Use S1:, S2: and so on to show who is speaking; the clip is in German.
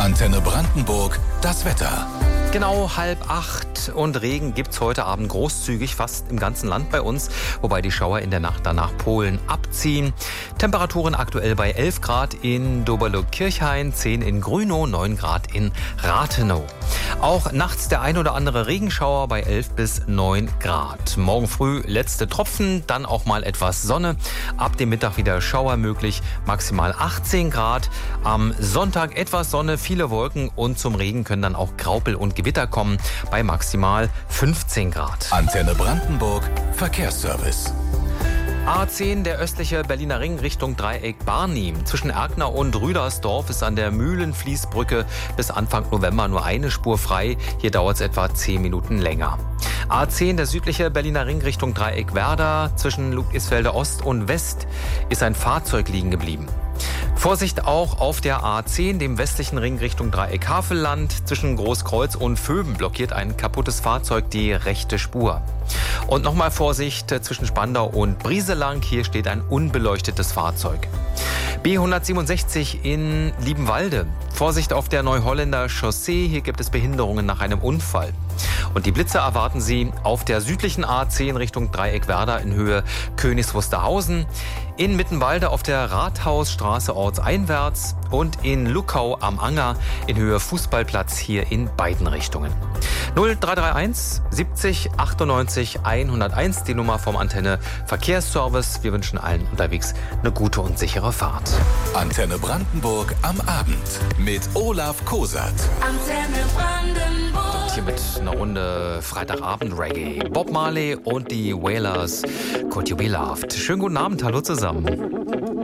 S1: Antenne Brandenburg, das Wetter.
S2: Genau 7:30 und Regen gibt's heute Abend großzügig fast im ganzen Land bei uns, wobei die Schauer in der Nacht dann nach Polen abziehen. Temperaturen aktuell bei 11 Grad in Doberlo-Kirchhain, 10 in Grünow, 9 Grad in Rathenow. Auch nachts der ein oder andere Regenschauer bei 11 bis 9 Grad. Morgen früh letzte Tropfen, dann auch mal etwas Sonne. Ab dem Mittag wieder Schauer möglich, maximal 18 Grad. Am Sonntag etwas Sonne, viele Wolken und zum Regen können dann auch Graupel und Gewitter kommen bei maximal 15 Grad.
S1: Antenne Brandenburg, Verkehrsservice.
S2: A10, der östliche Berliner Ring Richtung Dreieck Barnim. Zwischen Erkner und Rüdersdorf ist an der Mühlenfließbrücke bis Anfang November nur eine Spur frei. Hier dauert es etwa 10 Minuten länger. A10, der südliche Berliner Ring Richtung Dreieck Werder. Zwischen Ludwigsfelde Ost und West ist ein Fahrzeug liegen geblieben. Vorsicht auch auf der A10, dem westlichen Ring Richtung Dreieck Havelland. Zwischen Großkreuz und Vöben blockiert ein kaputtes Fahrzeug die rechte Spur. Und nochmal Vorsicht zwischen Spandau und Brieselang. Hier steht ein unbeleuchtetes Fahrzeug. B167 in Liebenwalde. Vorsicht auf der Neuholländer Chaussee. Hier gibt es Behinderungen nach einem Unfall. Und die Blitze erwarten Sie auf der südlichen A10 Richtung Dreieck Werder in Höhe Königs Wusterhausen, in Mittenwalde auf der Rathausstraße ortseinwärts und in Luckau am Anger in Höhe Fußballplatz hier in beiden Richtungen. 0331 70 98 101, die Nummer vom Antenne Verkehrsservice. Wir wünschen allen unterwegs eine gute und sichere Fahrt.
S1: Antenne Brandenburg am Abend mit Olaf Kosat.
S3: Antenne Brandenburg.
S2: Hier mit einer Runde Freitagabend-Reggae. Bob Marley und die Wailers, Could You Be Loved. Schönen guten Abend, hallo zusammen.